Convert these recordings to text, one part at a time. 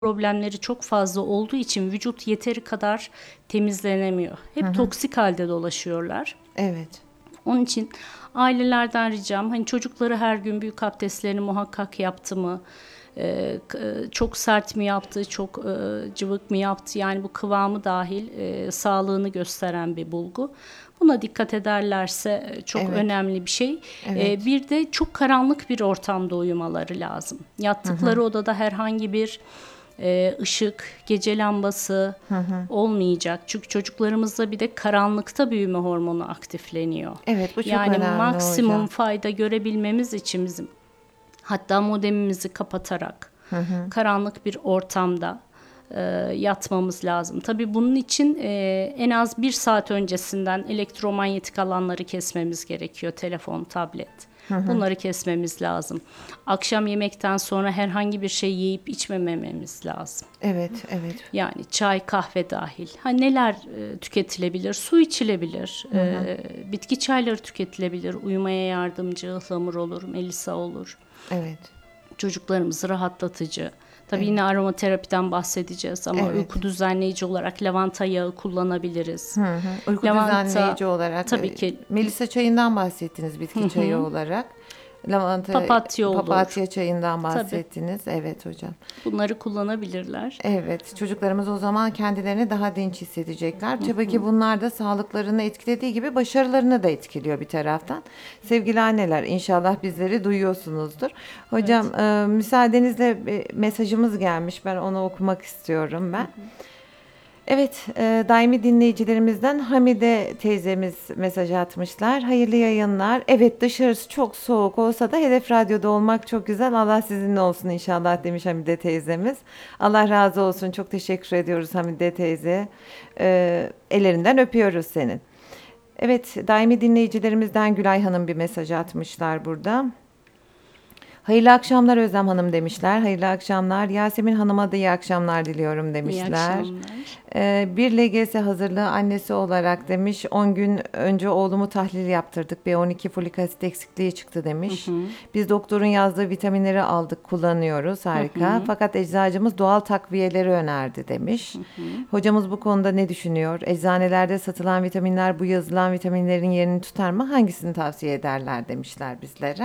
problemleri çok fazla olduğu için vücut yeteri kadar temizlenemiyor. Hep toksik halde dolaşıyorlar. Evet. Onun için ailelerden ricam hani çocukları her gün büyük abdestlerini muhakkak yaptı mı? Çok sert mi yaptı, çok cıvık mı yaptı? Yani bu kıvamı dahil sağlığını gösteren bir bulgu. Buna dikkat ederlerse çok Evet. önemli bir şey. Evet. Bir de çok karanlık bir ortamda uyumaları lazım. Yattıkları odada herhangi bir ışık, gece lambası olmayacak. Çünkü çocuklarımızda bir de karanlıkta büyüme hormonu aktifleniyor. Evet, bu çok Yani önemli maksimum hocam. fayda görebilmemiz için bizim hatta modemimizi kapatarak karanlık bir ortamda yatmamız lazım. Tabii bunun için en az 1 saat öncesinden elektromanyetik alanları kesmemiz gerekiyor. Telefon, tablet. Bunları kesmemiz lazım. Akşam yemekten sonra herhangi bir şey yiyip içmememiz lazım. Evet, evet. Yani çay, kahve dahil. Ha neler tüketilebilir? Su içilebilir. Bitki çayları tüketilebilir. Uyumaya yardımcı, ıhlamur olur, melisa olur. Evet. Çocuklarımızı rahatlatıcı. Tabii yine aromaterapiden bahsedeceğiz ama Evet. uyku düzenleyici olarak lavanta yağı kullanabiliriz. Uyku Lavanta, düzenleyici olarak. tabii ki. Melisa çayından bahsettiniz, bitki çayı olarak. Lavanta, Papatya olur. papatya çayından bahsettiniz. Evet hocam. Bunları kullanabilirler. Evet, çocuklarımız o zaman kendilerini daha dinç hissedecekler. Tabii ki bunlar da sağlıklarını etkilediği gibi başarılarını da etkiliyor bir taraftan. Sevgili anneler, inşallah bizleri duyuyorsunuzdur. Hocam, müsaadenizle bir mesajımız gelmiş. Ben onu okumak istiyorum ben. Evet, daimi dinleyicilerimizden Hamide teyzemiz mesaj atmışlar. Hayırlı yayınlar. Evet, dışarısı çok soğuk olsa da Hedef Radyo'da olmak çok güzel. Allah sizinle olsun inşallah demiş Hamide teyzemiz. Allah razı olsun. Çok teşekkür ediyoruz Hamide teyze. Ellerinden öpüyoruz senin. Evet, daimi dinleyicilerimizden Gülay Hanım bir mesaj atmışlar burada. Hayırlı akşamlar Özlem Hanım demişler. Hayırlı akşamlar. Yasemin Hanım'a da iyi akşamlar diliyorum İyi demişler. akşamlar. Bir LGS hazırlığı annesi olarak demiş 10 gün önce oğlumu tahlil yaptırdık. B12 folik asit eksikliği çıktı demiş. Biz doktorun yazdığı vitaminleri aldık, kullanıyoruz. Harika. Fakat eczacımız doğal takviyeleri önerdi demiş. Hocamız bu konuda ne düşünüyor? Eczanelerde satılan vitaminler bu yazılan vitaminlerin yerini tutar mı? Hangisini tavsiye ederler demişler bizlere.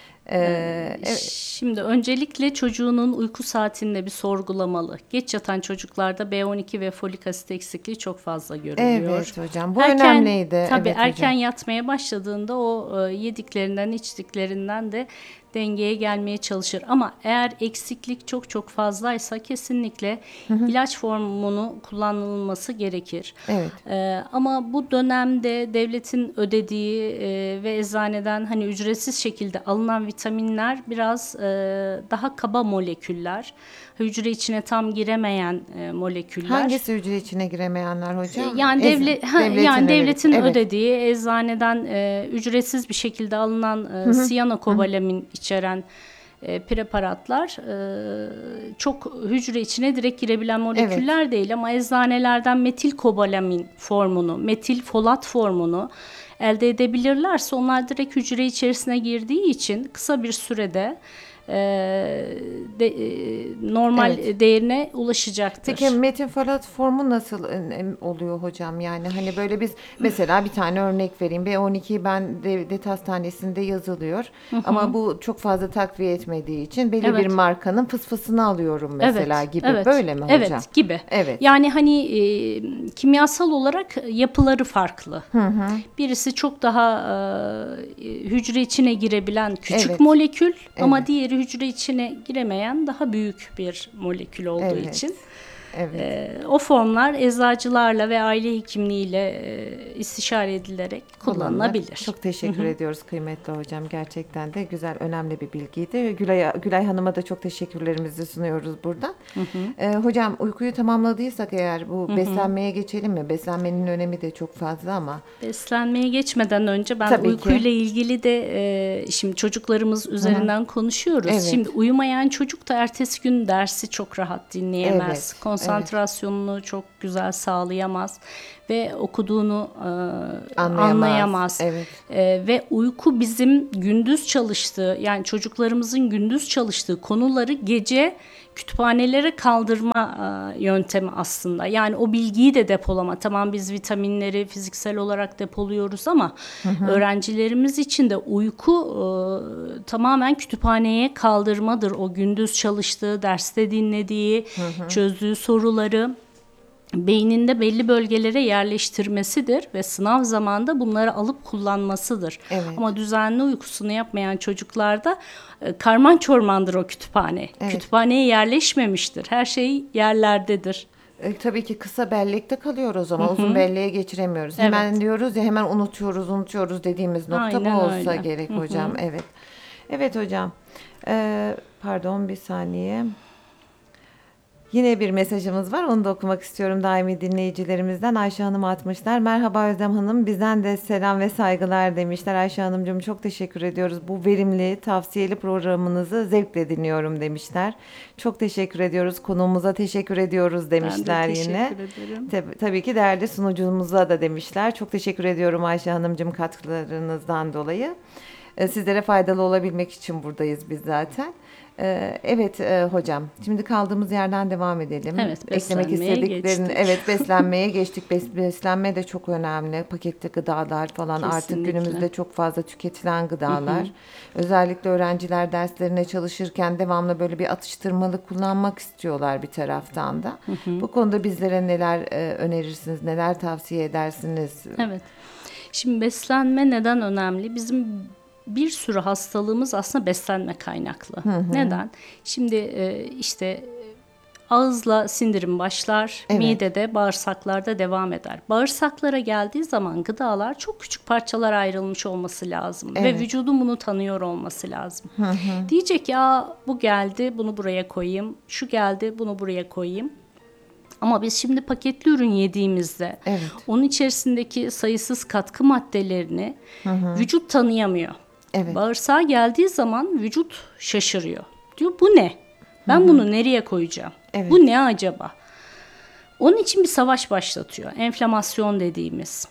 Evet. Şimdi öncelikle çocuğunun uyku saatinde bir sorgulamalı. Geç yatan çocuklarda B12 ve folik asit eksikliği çok fazla görülüyor. Evet hocam, bu önemliydi. Tabii Evet erken hocam. yatmaya başladığında o yediklerinden, içtiklerinden de dengeye gelmeye çalışır. Ama eğer eksiklik çok çok fazlaysa kesinlikle ilaç formunu kullanılması gerekir. Evet. Ama bu dönemde devletin ödediği ve eczaneden hani ücretsiz şekilde alınan vitaminler biraz daha kaba moleküller. Hücre içine tam giremeyen moleküller. Hangisi hücre içine giremeyenler hocam? Yani Devletin devletin evet. ödediği eczaneden ücretsiz bir şekilde alınan siyanokobalamin içeren preparatlar çok hücre içine direkt girebilen moleküller değil ama eczanelerden metilkobalamin formunu, metilfolat formunu elde edebilirlerse onlar direkt hücre içerisine girdiği için kısa bir sürede normal değerine ulaşacaktır. Peki metilfolat formu nasıl oluyor hocam? Yani hani böyle biz mesela bir tane örnek vereyim. B12 ben devlet hastanesinde yazılıyor. Ama bu çok fazla takviye etmediği için belli bir markanın fısfısını alıyorum mesela gibi. Böyle mi hocam? Evet gibi. Evet. Yani hani kimyasal olarak yapıları farklı. Birisi çok daha hücre içine girebilen küçük molekül ama diğeri hücre içine giremeyen daha büyük bir molekül olduğu için. Evet. O formlar eczacılarla ve aile hekimliğiyle istişare edilerek kullanılabilir. Çok teşekkür ediyoruz kıymetli hocam. Gerçekten de güzel, önemli bir bilgiydi. Gülay Hanım'a da çok teşekkürlerimizi sunuyoruz buradan. Hocam uykuyu tamamladıysak eğer bu beslenmeye geçelim mi? Beslenmenin önemi de çok fazla ama. Beslenmeye geçmeden önce ben uykuyla ilgili de şimdi çocuklarımız üzerinden konuşuyoruz. Evet. Şimdi uyumayan çocuk da ertesi gün dersi çok rahat dinleyemez. Konsantrasyonunu çok güzel sağlayamaz ve okuduğunu anlayamaz. Evet. Ve uyku bizim gündüz çalıştığı, yani çocuklarımızın gündüz çalıştığı konuları gece kütüphanelere kaldırma yöntemi aslında. Yani o bilgiyi de depolama. Tamam, biz vitaminleri fiziksel olarak depoluyoruz ama öğrencilerimiz için de uyku tamamen kütüphaneye kaldırmadır. O gündüz çalıştığı, derste dinlediği, çözdüğü soruları beyninde belli bölgelere yerleştirmesidir ve sınav zamanında bunları alıp kullanmasıdır. Evet. Ama düzenli uykusunu yapmayan çocuklarda karman çormandır o kütüphane. Evet. Kütüphaneye yerleşmemiştir. Her şey yerlerdedir. Tabii ki kısa bellekte kalıyor o zaman. Uzun belleğe geçiremiyoruz. Hemen Evet. diyoruz ya, hemen unutuyoruz dediğimiz nokta Aynen bu olsa öyle. gerek hocam. Evet. Evet hocam. Pardon, bir saniye. Yine bir mesajımız var. Onu da okumak istiyorum daimi dinleyicilerimizden. Ayşe Hanım atmışlar. Merhaba Özlem Hanım. Bizden de selam ve saygılar demişler. Ayşe Hanımcığım, çok teşekkür ediyoruz. Bu verimli, tavsiyeli programınızı zevkle dinliyorum demişler. Çok teşekkür ediyoruz. Konuğumuza teşekkür ediyoruz demişler Ben de yine. teşekkür ederim. Tabii ki değerli sunucumuza da demişler. Çok teşekkür ediyorum Ayşe Hanımcığım, katkılarınızdan dolayı. Sizlere faydalı olabilmek için buradayız biz zaten. Evet hocam. Şimdi kaldığımız yerden devam edelim. Evet, Eklemek beslenmeye istediklerini. geçtik. Evet, beslenmeye geçtik. Beslenme de çok önemli. Paketli gıdalar falan artık Kesinlikle. günümüzde çok fazla tüketilen gıdalar. Özellikle öğrenciler derslerine çalışırken devamlı böyle bir atıştırmalık kullanmak istiyorlar bir taraftan da. Bu konuda bizlere neler önerirsiniz, neler tavsiye edersiniz? Evet. Şimdi beslenme neden önemli? Bizim bir sürü hastalığımız aslında beslenme kaynaklı. Neden? Şimdi işte ağızla sindirim başlar, Evet. midede, bağırsaklarda devam eder. Bağırsaklara geldiği zaman gıdalar çok küçük parçalara ayrılmış olması lazım ve Evet. vücudun bunu tanıyor olması lazım. Diyecek ya, bu geldi, bunu buraya koyayım, şu geldi, bunu buraya koyayım. Ama biz şimdi paketli ürün yediğimizde Evet. onun içerisindeki sayısız katkı maddelerini vücut tanıyamıyor. Evet. Bağırsağa geldiği zaman vücut şaşırıyor. Diyor, bu ne? Ben bunu nereye koyacağım? Evet. Bu ne acaba? Onun için bir savaş başlatıyor. Enflamasyon dediğimiz.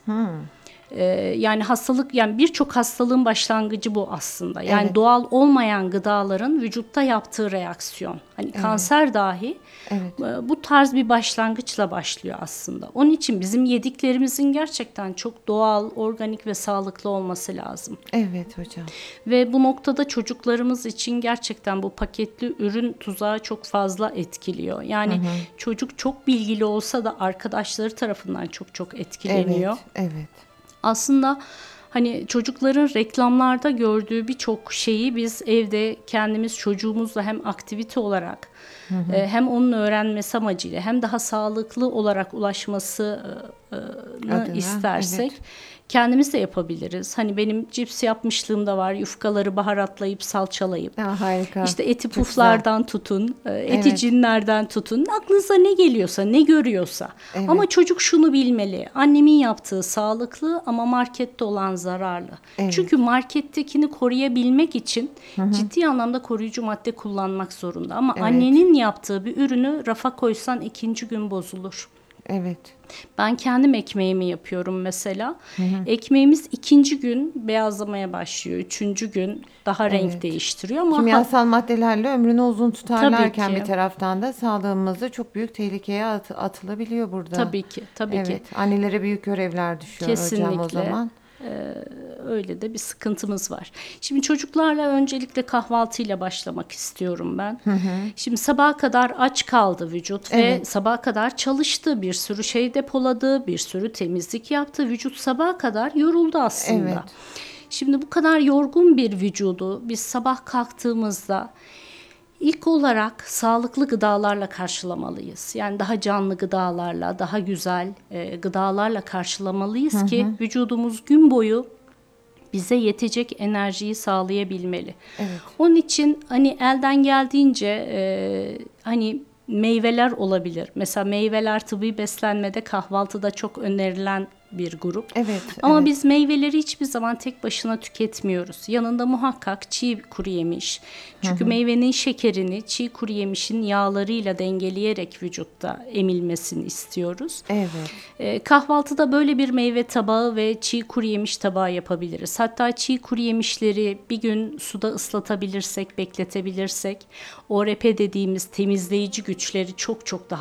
Yani hastalık, yani birçok hastalığın başlangıcı bu aslında. Yani Evet. doğal olmayan gıdaların vücutta yaptığı reaksiyon. Hani kanser dahi bu tarz bir başlangıçla başlıyor aslında. Onun için bizim yediklerimizin gerçekten çok doğal, organik ve sağlıklı olması lazım. Evet hocam. Ve bu noktada çocuklarımız için gerçekten bu paketli ürün tuzağı çok fazla etkiliyor. Yani çocuk çok bilgili olsa da arkadaşları tarafından çok etkileniyor. Evet. Evet. Aslında hani çocukların reklamlarda gördüğü birçok şeyi biz evde kendimiz çocuğumuzla hem aktivite olarak hem onun öğrenmesi amacıyla hem daha sağlıklı olarak ulaşmasını Adına, istersek evet. kendimiz de yapabiliriz. Hani benim cips yapmışlığım da var. Yufkaları baharatlayıp salçalayıp. Harika. İşte eti Çok puflardan tutun, eti Evet. cinlerden tutun. Aklınıza ne geliyorsa, ne görüyorsa. Evet. Ama çocuk şunu bilmeli. Annemin yaptığı sağlıklı ama markette olan zararlı. Evet. Çünkü markettekini koruyabilmek için ciddi anlamda koruyucu madde kullanmak zorunda. Ama Evet. annenin yaptığı bir ürünü rafa koysan ikinci gün bozulur. Evet. Ben kendim ekmeğimi yapıyorum mesela. Ekmeğimiz ikinci gün beyazlamaya başlıyor. Üçüncü gün daha renk değiştiriyor. Ama Kimyasal maddelerle ömrünü uzun tutarlarken Tabii ki. bir taraftan da sağlığımızı çok büyük tehlikeye atılabiliyor burada. tabii ki. Evet. Annelere büyük görevler düşüyor hocam o Kesinlikle. zaman. Öyle de bir sıkıntımız var. Şimdi çocuklarla öncelikle kahvaltıyla başlamak istiyorum ben. Şimdi sabaha kadar aç kaldı vücut ve Evet. sabaha kadar çalıştı. Bir sürü şey depoladı, bir sürü temizlik yaptı. Vücut sabaha kadar yoruldu aslında. Evet. Şimdi bu kadar yorgun bir vücudu biz sabah kalktığımızda İlk olarak sağlıklı gıdalarla karşılamalıyız. Yani daha canlı gıdalarla, daha güzel gıdalarla karşılamalıyız ki vücudumuz gün boyu bize yetecek enerjiyi sağlayabilmeli. Evet. Onun için hani elden geldiğince hani meyveler olabilir. Mesela meyveler tıbbi beslenmede kahvaltıda çok önerilen bir grup. Evet. Ama evet. biz meyveleri hiçbir zaman tek başına tüketmiyoruz. Yanında muhakkak çiğ kuru yemiş. Çünkü meyvenin şekerini çiğ kuru yemişin yağlarıyla dengeleyerek vücutta emilmesini istiyoruz. Evet. Kahvaltıda böyle bir meyve tabağı ve çiğ kuru yemiş tabağı yapabiliriz. Hatta çiğ kuru yemişleri bir gün suda ıslatabilirsek, bekletebilirsek, ORP dediğimiz temizleyici güçleri çok çok daha